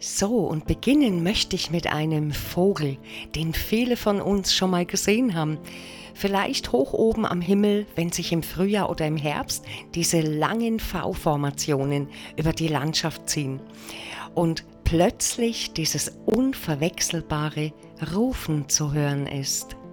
So, und beginnen möchte ich mit einem Vogel, den viele von uns schon mal gesehen haben. Vielleicht hoch oben am Himmel, wenn sich im Frühjahr oder im Herbst diese langen V-Formationen über die Landschaft ziehen. Und plötzlich dieses unverwechselbare Rufen zu hören ist.